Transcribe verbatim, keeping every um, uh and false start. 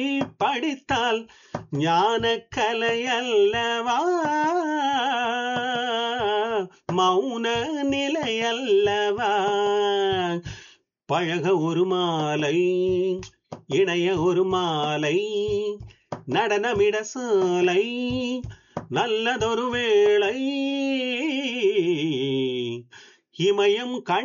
படித்தால் ஞான கலையல்லவா, மௌன நிலையல்லவா. பழக ஒரு மாலை, இணைய ஒரு மாலை, நடனமிட சாலை, நல்லதொரு வேளை, இமயம் கண்